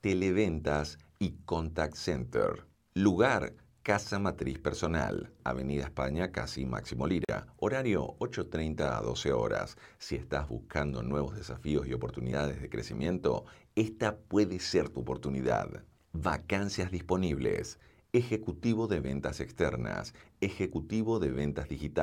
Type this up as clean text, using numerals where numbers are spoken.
televentas y contact center. Lugar, Casa Matriz Personal, Avenida España, casi Máximo Lira. Horario 8:30 a 12 horas. Si estás buscando nuevos desafíos y oportunidades de crecimiento, esta puede ser tu oportunidad. Vacancias disponibles. Ejecutivo de ventas externas, ejecutivo de ventas digitales.